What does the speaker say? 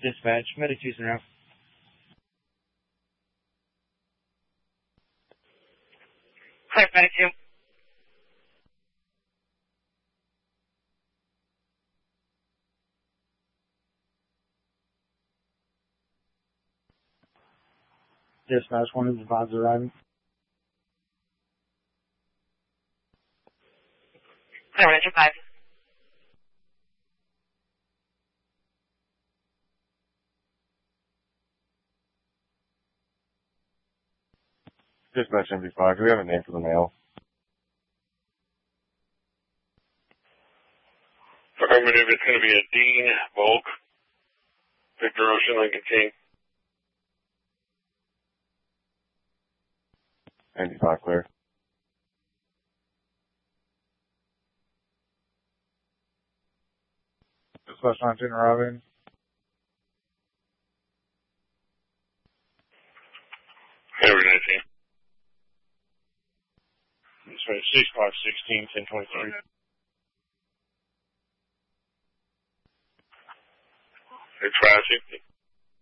Dispatch, Medic Houston Route. Hi, Medic 2. Dispatch, one of the pods arriving. Hi, Ranger 5. Dispatch MV5, do we have a name for the male? Affirmative, it's going to be a Dean Volk, Victor Ocean Lincoln King. MV5 clear. Dispatch 19 arriving. Every 19. Dispatch 6516, 1023. It's 560.